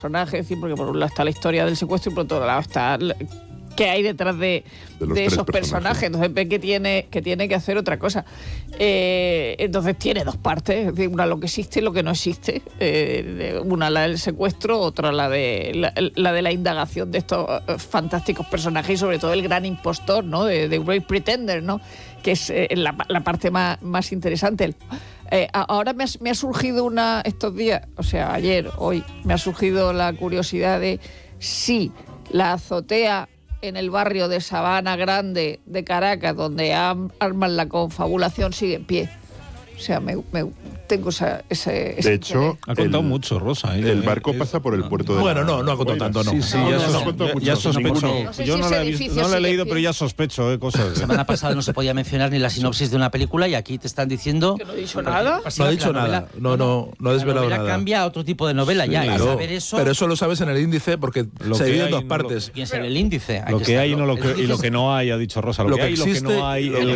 personajes, es decir, porque por un lado está la historia del secuestro y por otro lado está qué hay detrás de esos personajes. Entonces ve que tiene que hacer otra cosa. Entonces tiene dos partes, es decir, una lo que existe y lo que no existe. Una la del secuestro, otra la de la indagación de estos fantásticos personajes y sobre todo el gran impostor, ¿no? de Great Pretender, ¿no? Que es la parte más interesante. Ahora me ha surgido estos días, o sea, ayer, hoy, me ha surgido la curiosidad de si la azotea en el barrio de Sabana Grande de Caracas, donde arman la confabulación, sigue en pie. O sea, tengo ese de hecho, ha contado mucho, Rosa. El barco pasa por el puerto de... Bueno, no ha contado tanto, no. Sí, ya sospecho. No sé Yo si no la he leído, pero ya sospecho cosas. La semana pasada no se podía mencionar ni la sinopsis de una película y aquí te están diciendo... ¿Que no he dicho nada? No ha dicho nada. No ha desvelado nada. Cambia a otro tipo de novela ya. Claro, saber eso, pero eso lo sabes en el índice porque se divide en dos partes. ¿Quién sabe el índice? Lo que hay y lo que no hay, ha dicho Rosa. Lo que hay y lo que no hay. El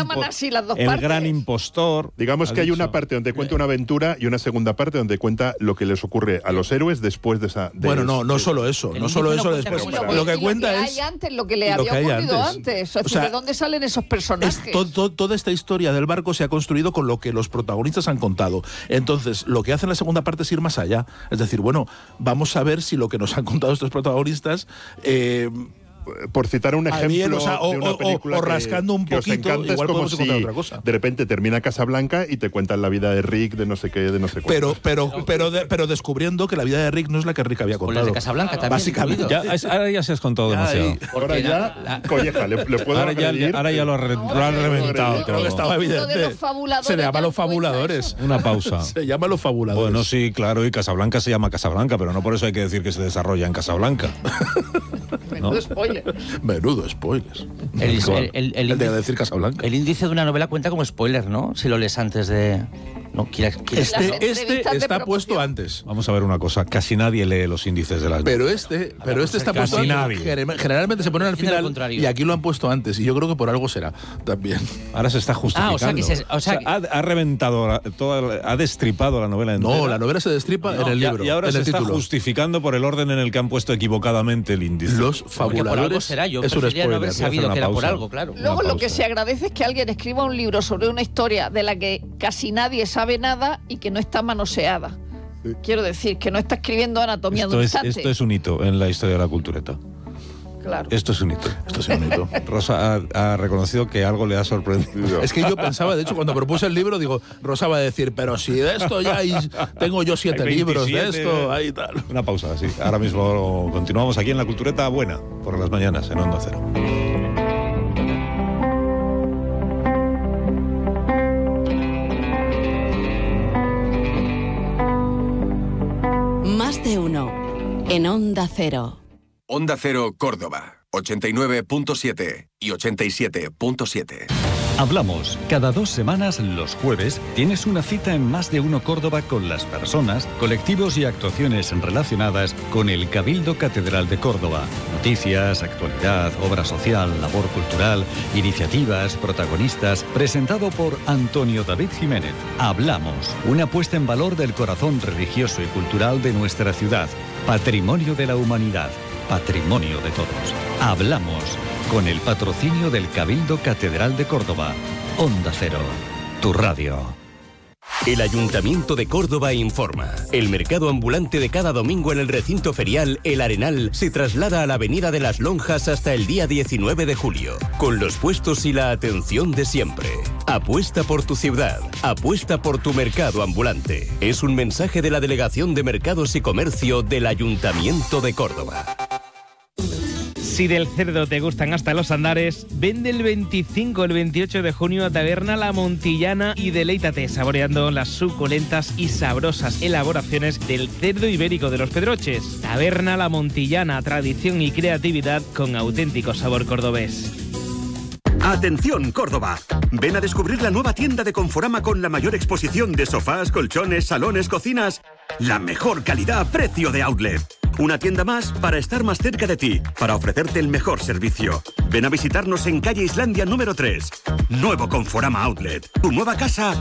gran impostor. Digamos que hay una parte donde cuenta una aventura y una segunda parte donde cuenta lo que les ocurre a los héroes después de esa... No solo eso. No solo eso después. Lo que cuenta es... Lo que le había ocurrido antes. O sea, ¿de dónde salen esos personajes? Toda esta historia del barco se ha construido con lo que los protagonistas han contado. Entonces, lo que hace en la segunda parte es ir más allá. Es decir, bueno, vamos a ver si lo que nos han contado estos protagonistas... por citar un ejemplo de una película o rascando un poquito, igual podemos encontrar otra cosa. De repente termina Casablanca y te cuentan la vida de Rick, de no sé qué, de no sé cuánto. Pero descubriendo que la vida de Rick no es la que Rick había contado. O la de Casablanca también. Básicamente. Ahora ya se has contado demasiado. Ahora ya, colleja, le puedo ahora ya lo han reventado. Creo que estaba evidente. Se llama Los Fabuladores. Una pausa. Se llama Los Fabuladores. Bueno, sí, claro, y Casablanca se llama Casablanca, pero no por eso hay que decir que se desarrolla en Casablanca. Menudo spoiler. Menudo spoilers. El de decir Casablanca. El índice de una novela cuenta como spoiler, ¿no? Si lo lees antes de... No, Este está puesto antes. Vamos a ver una cosa. Casi nadie lee los índices de las novelas. Pero este está puesto antes. Generalmente se ponen al final y aquí lo han puesto antes. Y yo creo que por algo será también. Ahora se está justificando. Ha reventado, ha destripado la novela entera. No, la novela se destripa en el libro. Y ahora se está justificando por el orden en el que han puesto equivocadamente el índice. Los Fabuladores. Por algo será. Yo preferiría no haber sabido que era por algo, claro. Luego lo que se agradece es que alguien escriba un libro sobre una historia de la que casi nadie sabe nada y que no está manoseada. Quiero decir, que no está escribiendo anatomía de un instante. Esto es un hito en la historia de la cultureta. Claro. Esto es un hito. Rosa ha reconocido que algo le ha sorprendido. Es que yo pensaba, de hecho, cuando propuse el libro, digo, Rosa va a decir, pero si de esto ya tengo yo 7 libros de esto, ahí tal. Una pausa, sí. Ahora mismo continuamos aquí en la Cultureta Buena, por las mañanas, en Onda Cero. Más de uno en Onda Cero. Onda Cero Córdoba, 89.7 y 87.7. Hablamos cada 2 semanas los jueves. Tienes una cita en Más de Uno Córdoba con las personas, colectivos y actuaciones relacionadas con el Cabildo Catedral de Córdoba. Noticias, actualidad, obra social, labor cultural, iniciativas, protagonistas. Presentado por Antonio David Jiménez. Hablamos, una puesta en valor del corazón religioso y cultural de nuestra ciudad. Patrimonio de la humanidad. Patrimonio de todos. Hablamos con el patrocinio del Cabildo Catedral de Córdoba. Onda Cero, tu radio. El Ayuntamiento de Córdoba informa. El mercado ambulante de cada domingo en el recinto ferial El Arenal se traslada a la Avenida de las Lonjas hasta el día 19 de julio, con los puestos y la atención de siempre. Apuesta por tu ciudad, apuesta por tu mercado ambulante. Es un mensaje de la Delegación de Mercados y Comercio del Ayuntamiento de Córdoba. Si del cerdo te gustan hasta los andares, ven del 25 al 28 de junio a Taberna La Montillana y deleítate saboreando las suculentas y sabrosas elaboraciones del cerdo ibérico de los Pedroches. Taberna La Montillana, tradición y creatividad con auténtico sabor cordobés. ¡Atención, Córdoba! Ven a descubrir la nueva tienda de Conforama con la mayor exposición de sofás, colchones, salones, cocinas. La mejor calidad a precio de outlet. Una tienda más para estar más cerca de ti, para ofrecerte el mejor servicio. Ven a visitarnos en calle Islandia número 3. Nuevo Conforama Outlet. Tu nueva casa